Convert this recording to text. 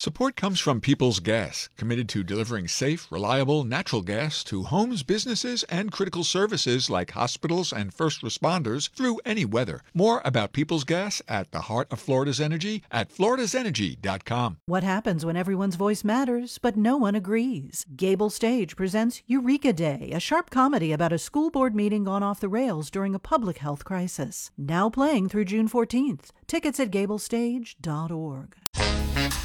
Support comes from Peoples Gas, committed to delivering safe, reliable, natural gas to homes, businesses, and critical services like hospitals and first responders through any weather. More about Peoples Gas at the heart of Florida's energy at floridasenergy.com. What happens when everyone's voice matters, but no one agrees? Gable Stage presents Eureka Day, a sharp comedy about a school board meeting gone off the rails during a public health crisis. Now playing through June 14th. Tickets at gablestage.org.